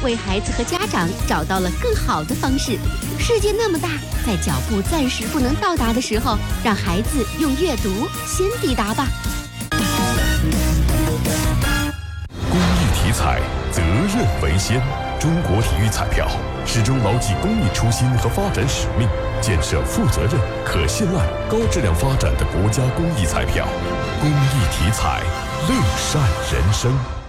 为孩子和家长找到了更好的方式。世界那么大，在脚步暂时不能到达的时候，让孩子用阅读先抵达吧。 公益体彩，责任为先。中国体育彩票始终牢记公益初心和发展使命，建设负责任、可信赖、高质量发展的国家公益彩票。公益体彩，乐善人生。